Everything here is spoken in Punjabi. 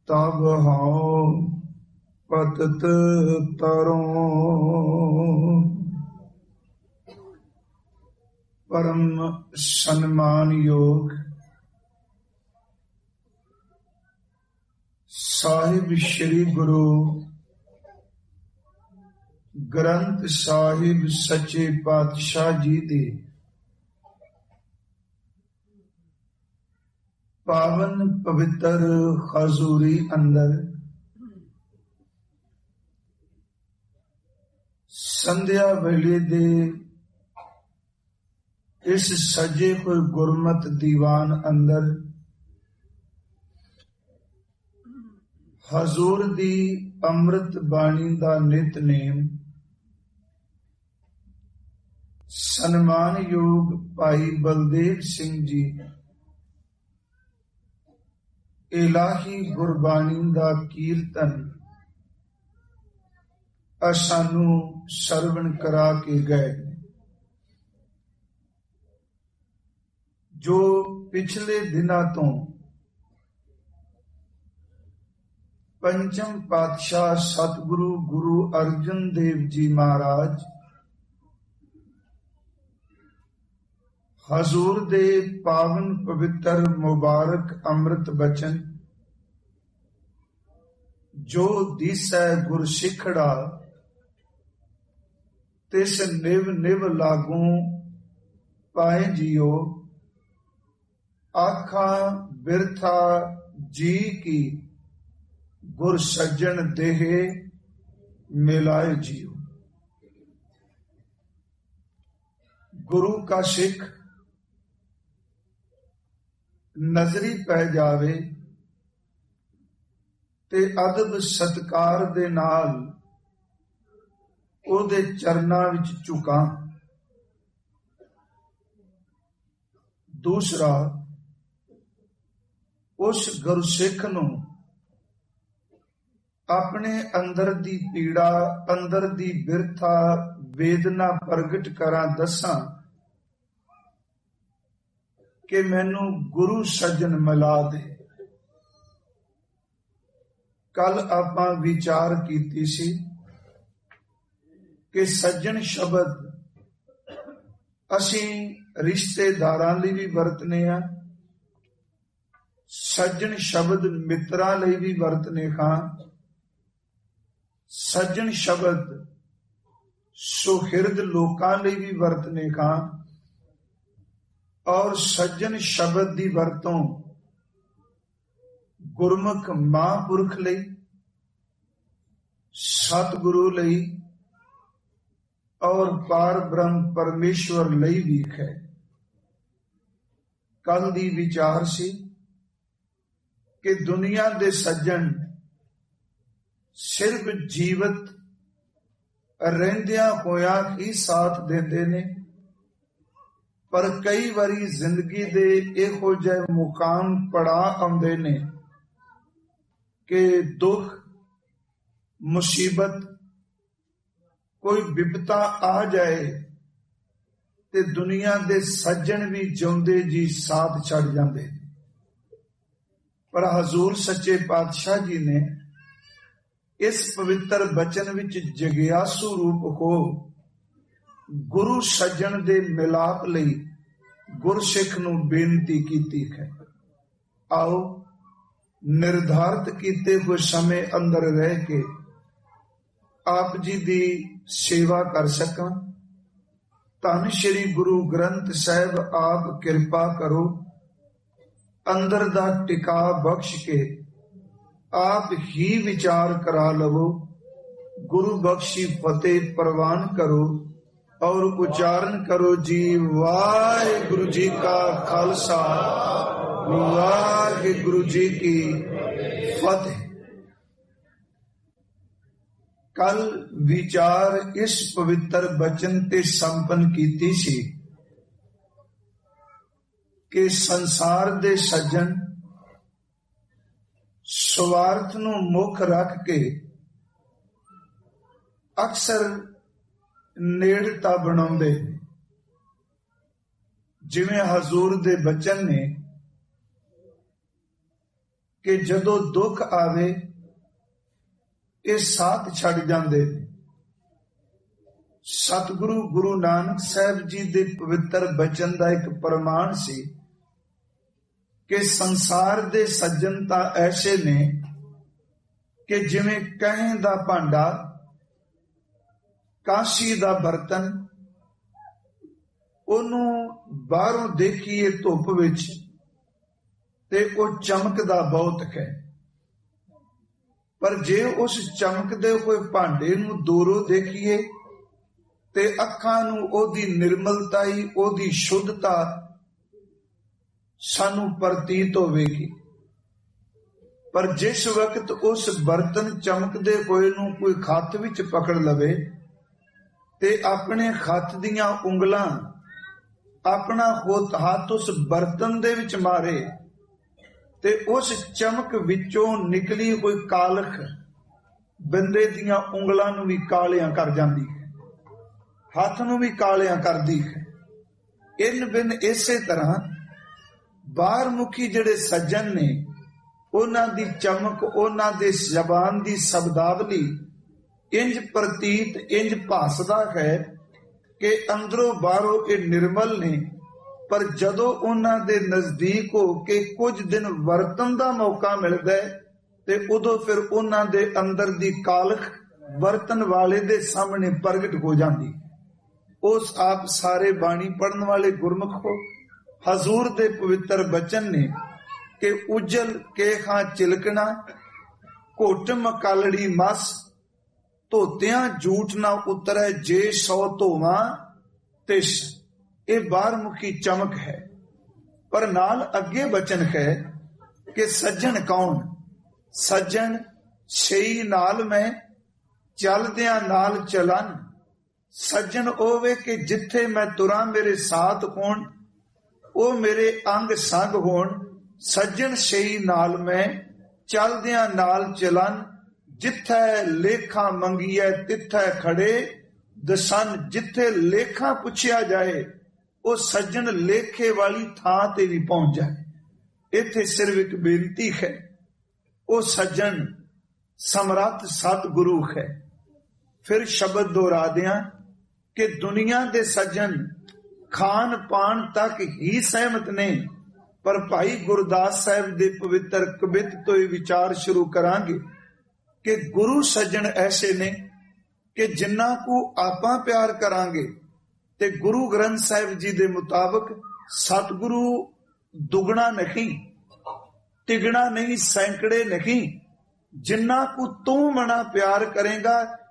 ਤਬ ਹਉ ਪਤਿਤ ਤਰੋਂ। ਪਰਮ ਸਨਮਾਨ ਯੋਗ ਸਾਹਿਬ ਸ੍ਰੀ ਗੁਰੂ ਗ੍ਰੰਥ ਸਾਹਿਬ ਸੱਚੇ ਪਾਤਸ਼ਾਹ ਜੀ ਦੇ ਪਾਵਨ ਪਵਿੱਤਰ ਹਜ਼ੂਰੀ ਅੰਦਰ ਸੰਧਿਆ ਵੇਲੇ ਦੇ ਇਸ ਸਜੇ ਹੋਏ ਗੁਰਮਤ ਦੀਵਾਨ ਅੰਦਰ ਹਜ਼ੂਰ ਦੀ ਅੰਮ੍ਰਿਤ ਬਾਣੀ ਦਾ ਨਿਤਨੇਮ ਸਨਮਾਨਯੋਗ ਭਾਈ ਬਲਦੇਵ ਸਿੰਘ ਜੀ ਇਲਾਹੀ ਗੁਰਬਾਣੀ ਦਾ ਕੀਰਤਨ ਸਾਨੂੰ ਸਰਵਣ ਕਰਾ ਕੇ ਗਏ, ਜੋ ਪਿਛਲੇ ਦਿਨਾਂ ਤੋਂ ਪੰਚਮ ਪਾਤਸ਼ਾਹ ਸਤਿਗੁਰੂ ਗੁਰੂ ਅਰਜਨ ਦੇਵ ਜੀ ਮਹਾਰਾਜ ਹਜ਼ੂਰ ਦੇ ਪਾਵਨ ਪਵਿੱਤਰ ਮੁਬਾਰਕ ਅੰਮ੍ਰਿਤ ਬਚਨ ਜੋ ਦਿਸੈ ਗੁਰ ਸਿੱਖੜਾ ਤਿਸ ਨਿਵ ਨਿਵ ਲਾਗੂ ਪਾਏ ਜੀਓ। ਆਖਾਂ ਬਿਰਥਾ ਜੀ ਕੀ ਗੁਰ ਸੱਜਣ ਦੇਹ ਮਿਲਾਏ ਜੀਓ। ਗੁਰੂ ਕਾ ਸਿੱਖ ਨਜ਼ਰੀ ਪੈ ਜਾਵੇ ਤੇ ਅਦਬ ਸਤਕਾਰ ਦੇ ਨਾਲ ਉਹਦੇ ਚਰਨਾਂ ਵਿੱਚ ਝੁਕਾਂ। ਦੂਸਰਾ, ਉਸ ਗੁਰਸਿੱਖ ਨੂੰ ਆਪਣੇ ਅੰਦਰ ਦੀ ਪੀੜਾ, ਅੰਦਰ ਦੀ ਬਿਰਥਾ ਵੇਦਨਾ ਪ੍ਰਗਟ ਕਰਾਂ, ਦੱਸਾਂ ਕਿ ਮੈਨੂੰ ਗੁਰੂ ਸੱਜਣ ਮਿਲਾ ਦੇ। ਕੱਲ ਆਪਾਂ ਵਿਚਾਰ ਕੀਤੀ ਸੀ ਕਿ ਸੱਜਣ ਸ਼ਬਦ ਅਸੀਂ ਰਿਸ਼ਤੇਦਾਰਾਂ ਲਈ ਵੀ ਵਰਤਨੇ ਆ, ਸੱਜਣ ਸ਼ਬਦ ਮਿੱਤਰਾਂ ਲਈ ਵੀ ਵਰਤਨੇ ਹਾਂ, ਸੱਜਣ ਸ਼ਬਦ ਸੁਹਿਰਦ ਲੋਕਾਂ ਲਈ ਵੀ ਵਰਤਨੇ ਹਾਂ, ਔਰ ਸੱਜਣ ਸ਼ਬਦ ਦੀ ਵਰਤੋਂ ਗੁਰਮੁਖ ਮਹਾਂਪੁਰਖ ਲਈ, ਸਤਿਗੁਰੂ ਲਈ ਔਰ ਪਾਰ ਬ੍ਰਹਮ ਪਰਮੇਸ਼ਵਰ ਲਈ ਵੀ ਹੈ। ਕੱਲ ਦੀ ਵਿਚਾਰ ਸੀ ਕਿ ਦੁਨੀਆ ਦੇ ਸੱਜਣ ਸਿਰਫ ਜੀਵਤ ਰਹਿੰਦਿਆਂ ਹੋਇਆਂ ਹੀ ਸਾਥ ਦਿੰਦੇ ਨੇ, ਪਰ ਕਈ ਵਾਰੀ ਜ਼ਿੰਦਗੀ ਦੇ ਇਹੋ ਜਿਹੇ ਮੁਕਾਮ ਪੜਾਅ ਆਉਂਦੇ ਨੇ ਕਿ ਦੁੱਖ ਮੁਸੀਬਤ ਕੋਈ ਵਿਪਤਾ ਆ ਜਾਏ ਤੇ ਦੁਨੀਆ ਦੇ ਸੱਜਣ ਵੀ ਜਿਉਂਦੇ ਜੀ ਸਾਥ ਛੱਡ ਜਾਂਦੇ। ਪਰ ਹਜ਼ੂਰ ਸੱਚੇ ਪਾਤਸ਼ਾਹ ਜੀ ਨੇ ਇਸ ਪਵਿੱਤਰ ਬਚਨ ਵਿੱਚ ਜਗਿਆਸੂ ਰੂਪ ਹੋ ਗੁਰੂ ਸੱਜਣ ਦੇ ਮਿਲਾਪ ਲਈ ਗੁਰਸਿੱਖ ਨੂੰ ਬੇਨਤੀ ਕੀਤੀ ਹੈ। ਆਓ ਨਿਰਧਾਰਿਤ ਕੀਤੇ ਹੋਏ ਸਮੇਂ ਅੰਦਰ ਰਹਿ ਕੇ ਆਪ ਜੀ ਦੀ ਸੇਵਾ ਕਰ ਸਕਾਂ। ਧੰਨ ਸ਼੍ਰੀ ਗੁਰੂ ਗ੍ਰੰਥ ਸਾਹਿਬ ਆਪ ਕਿਰਪਾ ਕਰੋ, ਅੰਦਰ ਦਾ ਟਿਕਾ ਬਖਸ਼ ਕੇ ਆਪ ਹੀ ਵਿਚਾਰ ਕਰਾ ਲਵੋ। ਗੁਰੂ ਬਖਸ਼ੀ ਫਤਿਹ ਪ੍ਰਵਾਨ ਕਰੋ ਔਰ ਉਚਾਰਨ ਕਰੋ ਜੀ ਵਾਹਿਗੁਰੂ ਜੀ ਕਾ ਖਾਲਸਾ ਵਾਹਿਗੁਰੂ ਜੀ ਕੀ ਫਤਿਹ। ਕੱਲ ਵਿਚਾਰ ਇਸ ਪਵਿੱਤਰ ਬਚਨ ਤੇ ਸੰਪੰਨ ਕੀਤੀ ਸੀ ਕਿ ਸੰਸਾਰ ਦੇ ਸੱਜਣ ਸਵਾਰਥ ਨੂੰ ਮੁੱਖ ਰੱਖ ਕੇ ਅਕਸਰ ਨੇੜਤਾ ਬਣਾਉਂਦੇ, ਜਿਵੇਂ ਹਜ਼ੂਰ ਦੇ ਬਚਨ ਨੇ ਕਿ ਜਦੋਂ ਦੁੱਖ ਆਵੇ ਇਹ ਸਾਥ ਛੱਡ ਜਾਂਦੇ ਨੇ। ਸਤਿਗੁਰੂ ਗੁਰੂ ਨਾਨਕ ਸਾਹਿਬ ਜੀ ਦੇ ਪਵਿੱਤਰ ਬਚਨ ਦਾ ਇੱਕ ਪ੍ਰਮਾਣ ਸੀ ਕਿ ਸੰਸਾਰ ਦੇ ਸੱਜਣ ਤਾਂ ਐਸੇ ਨੇ ਕਿ ਜਿਵੇਂ ਕਹਿ ਦਾ ਭਾਂਡਾ, ਕਾਂਸੀ ਦਾ ਬਰਤਨ, ਉਹਨੂੰ ਬਾਹਰੋਂ ਦੇਖੀਏ ਧੁੱਪ ਵਿੱਚ ਤੇ ਉਹ ਚਮਕਦਾ ਬਹੁਤ ਹੈ, ਪਰ ਜੇ ਉਸ ਚਮਕਦੇ ਕੋਈ ਭਾਂਡੇ ਨੂੰ ਦੂਰੋਂ ਦੇਖੀਏ ਤੇ ਅੱਖਾਂ ਨੂੰ ਉਹਦੀ ਨਿਰਮਲਤਾ ਹੀ, ਉਹਦੀ ਸ਼ੁੱਧਤਾ ਸਾਨੂੰ ਪ੍ਰਤੀਤ ਹੋਵੇਗੀ। ਪਰ ਜਿਸ ਵਕਤ ਉਸ ਬਰਤਨ ਚਮਕਦੇ ਹੋਏ ਨੂੰ ਕੋਈ ਹੱਥ ਵਿੱਚ ਪਕੜ ਲਵੇ ਤੇ ਆਪਣੇ ਹੱਥ ਦੀਆਂ ਉਂਗਲਾਂ, ਆਪਣਾ ਹੱਥ ਉਸ ਬਰਤਨ ਦੇ ਵਿੱਚ ਮਾਰੇ ਤੇ ਉਸ ਚਮਕ ਵਿੱਚੋਂ ਨਿਕਲੀ ਕੋਈ ਕਾਲਖ ਬੰਦੇ ਦੀਆਂ ਉਂਗਲਾਂ ਨੂੰ ਵੀ ਕਾਲਿਆਂ ਕਰ ਜਾਂਦੀ ਹੈ, ਹੱਥ ਨੂੰ ਵੀ ਕਾਲਿਆਂ ਕਰਦੀ ਹੈ। ਇਨ ਬਿਨ ਇਸੇ ਤਰ੍ਹਾਂ ਬਾਹਰਮੁਖੀ ਜਿਹੜੇ ਸੱਜਣ ਨੇ, ਉਹਨਾਂ ਦੀ ਚਮਕ, ਉਹਨਾਂ ਦੇ ਜ਼ਬਾਨ ਦੀ ਸ਼ਬਦਾਵਲੀ ਇੰਜ ਪ੍ਰਤੀਤ, ਇੰਜ ਭਾਸਦਾ ਹੈ ਕਿ ਅੰਦਰੋਂ ਬਾਹਰੋਂ ਇਹ ਨਿਰਮਲ ਨੇ, ਪਰ ਜਦੋਂ ਉਹਨਾਂ ਦੇ ਨਜ਼ਦੀਕ ਹੋ ਕੇ ਕੁਝ ਦਿਨ ਵਰਤਨ ਦਾ ਮੌਕਾ ਮਿਲਦਾ ਤੇ ਉਦੋਂ ਫਿਰ ਉਹਨਾਂ ਦੇ ਅੰਦਰ ਦੀ ਕਾਲਖ ਵਰਤਨ ਵਾਲੇ ਦੇ ਸਾਹਮਣੇ ਪ੍ਰਗਟ ਹੋ ਜਾਂਦੀ। ਉਸ ਆਪ ਸਾਰੇ ਬਾਣੀ ਪੜਨ ਵਾਲੇ ਗੁਰਮੁਖੋ, ਹਜ਼ੂਰ ਦੇ ਪਵਿੱਤਰ ਬਚਨ ਨੇ ਕਿ ਉਜਲ ਕੇਖਾਂ ਚਿਲਕਣਾ, ਘੁੱਟ ਮਕਾਲੜੀ ਮਸ, ਧੋਤਿਆਂ ਝੂਠ ਨਾ ਉਤਰੈ, ਜੇ 100 ਧੋਵਾਂ ਤਿਸ। ਇਹ ਬਾਹਰਮੁਖੀ ਚਮਕ ਹੈ। ਪਰ ਨਾਲ ਅੱਗੇ ਬਚਨ ਹੈ ਕਿ ਸੱਜਣ ਕੌਣ? ਸੱਜਣ ਸਈ ਨਾਲ ਮੈਂ ਚੱਲਦਿਆਂ ਨਾਲ ਚਲਨ। ਸੱਜਣ ਹੋਵੇ ਕਿ ਜਿੱਥੇ ਮੈਂ ਤੁਰਾਂ ਮੇਰੇ ਸਾਥ ਹੋਣ, ਉਹ ਮੇਰੇ ਅੰਗ ਸੰਗ ਹੋਣ। ਸੱਜਣ ਸਈ ਨਾਲ ਮੈਂ ਚੱਲਦਿਆਂ ਨਾਲ ਚਲਨ, ਜਿੱਥੇ ਲੇਖਾਂ ਮੰਗੀਐ ਤਿੱਥੈ ਖੜੇ ਦਸਨ। ਜਿੱਥੇ ਲੇਖਾਂ ਪੁੱਛਿਆ ਜਾਏ ਉਹ ਸੱਜਣ ਲੇਖੇ ਵਾਲੀ ਥਾਂ ਤੇ ਵੀ ਪਹੁੰਚ ਜਾਏ। ਇੱਥੇ ਸਿਰਫ ਇੱਕ ਬੇਨਤੀ ਹੈ, ਉਹ ਸੱਜਣ ਸਮਰੱਥ ਸਤਿਗੁਰੂ ਹੈ। ਫਿਰ ਸ਼ਬਦ ਦੁਹਰਾ ਦਿਆਂ ਕਿ ਦੁਨੀਆ ਦੇ ਸੱਜਣ ਖਾਣ ਪਾਣ ਤੱਕ ਹੀ ਸਹਿਮਤ ਨੇ, ਪਰ ਭਾਈ ਗੁਰਦਾਸ ਸਾਹਿਬ ਦੇ ਪਵਿੱਤਰ ਕਬਿਤ ਤੋਂ ਇਹ ਵਿਚਾਰ ਸ਼ੁਰੂ ਕਰਾਂਗੇ ਕਿ ਗੁਰੂ ਸੱਜਣ ਐਸੇ ਨੇ ਕਿ ਜਿੰਨਾ ਕੁ ਆਪਾਂ ਪਿਆਰ ਕਰਾਂਗੇ ਤੇ ਗੁਰੂ ਗ੍ਰੰਥ ਸਾਹਿਬ ਜੀ ਦੇ ਮੁਤਾਬਕ ਸਤਿਗੁਰੂ ਦੁਗਣਾ ਨਹੀਂ, ਤਿਗਣਾ ਨਹੀਂ, ਸੈਂਕੜੇ ਨਹੀਂ, ਜਿੰਨਾ ਕੁ ਤੂੰ ਮਨਾ ਪਿਆਰ ਕਰੇਗਾ